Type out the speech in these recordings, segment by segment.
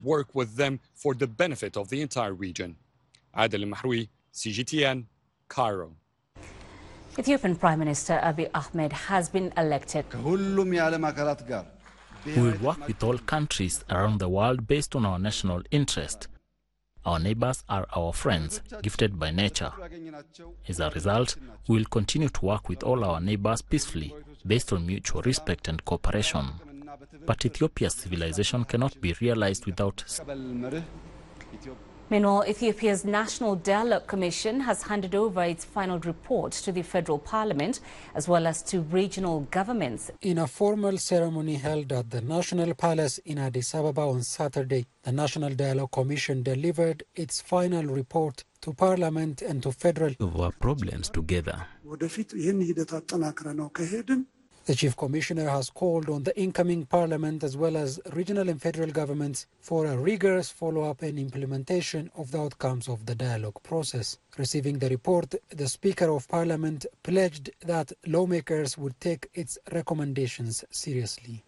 work with them for the benefit of the entire region. Adel Mahroui, CGTN, Cairo. Ethiopian Prime Minister Abiy Ahmed has been elected. We will work with all countries around the world based on our national interest. Our neighbors are our friends, gifted by nature. As a result, we will continue to work with all our neighbors peacefully, based on mutual respect and cooperation. But Ethiopia's civilization cannot be realized without... Meanwhile, Ethiopia's National Dialogue Commission has handed over its final report to the federal parliament as well as to regional governments. In a formal ceremony held at the National Palace in Addis Ababa on Saturday, the National Dialogue Commission delivered its final report to parliament and to federal... of our problems together. The Chief Commissioner has called on the incoming parliament as well as regional and federal governments for a rigorous follow-up and implementation of the outcomes of the dialogue process. Receiving the report, the Speaker of Parliament pledged that lawmakers would take its recommendations seriously.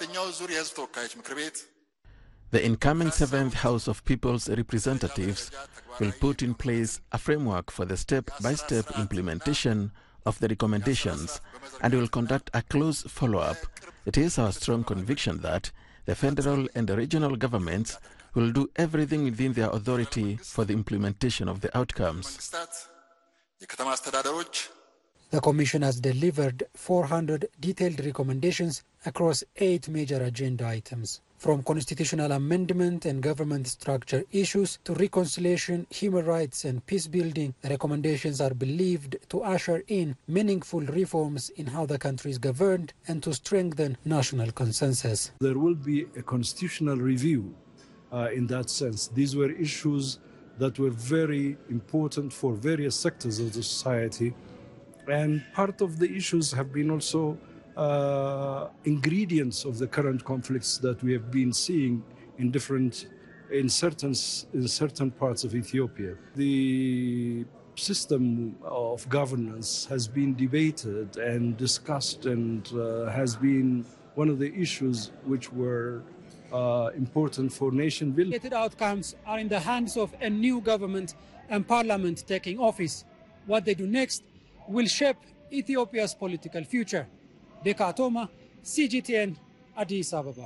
The incoming 7th House of People's Representatives will put in place a framework for the step-by-step implementation of the recommendations and will conduct a close follow-up. It is our strong conviction that the federal and the regional governments will do everything within their authority for the implementation of the outcomes. The Commission has delivered 400 detailed recommendations across 8 major agenda items. From constitutional amendment and government structure issues to reconciliation, human rights and peace building, the recommendations are believed to usher in meaningful reforms in how the country is governed and to strengthen national consensus. There will be a constitutional review in that sense. These were issues that were very important for various sectors of the society, and part of the issues have been also ingredients of the current conflicts that we have been seeing in certain parts of Ethiopia. The system of governance has been debated and discussed and has been one of the issues which were important for nation building. The outcomes are in the hands of a new government and parliament taking office. What they do next will shape Ethiopia's political future. Beka Atoma, CGTN, Addis Ababa.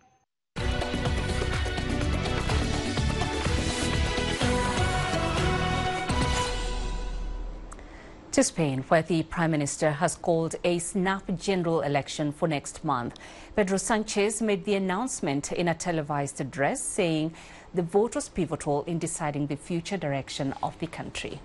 To Spain, where the Prime Minister has called a snap general election for next month. Pedro Sanchez made the announcement in a televised address, saying the vote was pivotal in deciding the future direction of the country.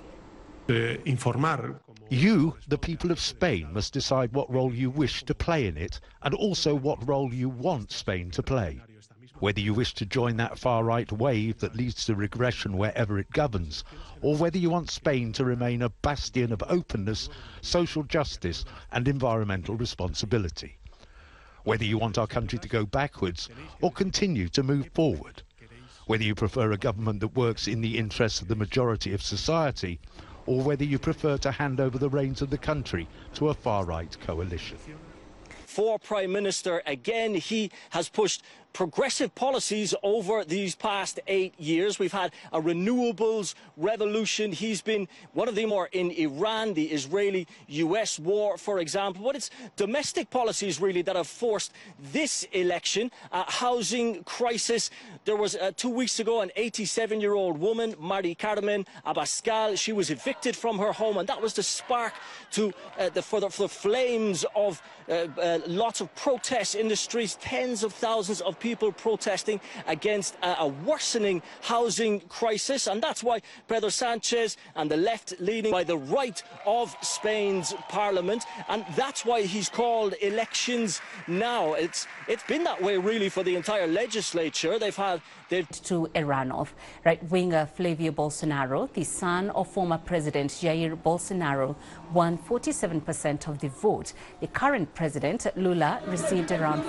You, the people of Spain, must decide what role you wish to play in it and also what role you want Spain to play. Whether you wish to join that far-right wave that leads to regression wherever it governs, or whether you want Spain to remain a bastion of openness, social justice and environmental responsibility. Whether you want our country to go backwards or continue to move forward. Whether you prefer a government that works in the interests of the majority of society, or whether you prefer to hand over the reins of the country to a far-right coalition. For Prime Minister, again, he has pushed progressive policies over these past 8 years. We've had a renewables revolution. He's been one of them, or in Iran, the Israeli-US war, for example. But it's domestic policies, really, that have forced this election. Housing crisis. There was 2 weeks ago an 87-year-old woman, Mari Carmen Abascal. She was evicted from her home, and that was the spark to for the flames of lots of protests in the streets, tens of thousands of people protesting against a worsening housing crisis. And that's why Pedro Sanchez and the left, leading by the right of Spain's parliament, and that's why he's called elections now. It's been that way really for the entire legislature. To Iran of right-winger Flavio Bolsonaro, the son of former President Jair Bolsonaro, won 47% of the vote. The current president, Lula, received around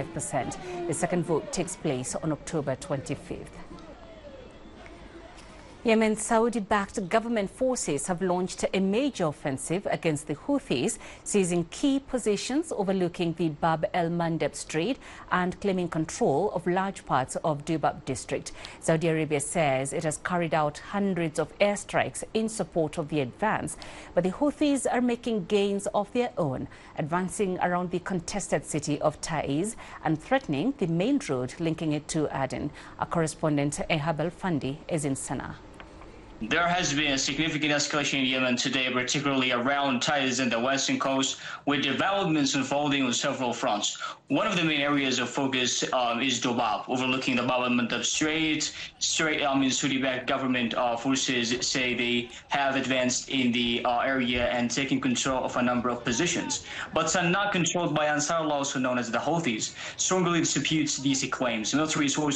45%. The second vote takes place on October 25th. Yemen's Saudi-backed government forces have launched a major offensive against the Houthis, seizing key positions overlooking the Bab el-Mandeb Strait and claiming control of large parts of Dubab district. Saudi Arabia says it has carried out hundreds of airstrikes in support of the advance, but the Houthis are making gains of their own, advancing around the contested city of Taiz and threatening the main road linking it to Aden. Our correspondent Ehab El-Fandi is in Sana'a. There has been a significant escalation in Yemen today, particularly around Taiz and the western coast, with developments unfolding on several fronts. One of the main areas of focus is Dubab, overlooking the Bab el-Mandeb Strait. Saudi-backed government forces say they have advanced in the area and taken control of a number of positions. But Sana'a, controlled by Ansarullah, also known as the Houthis, strongly disputes these claims. Military sources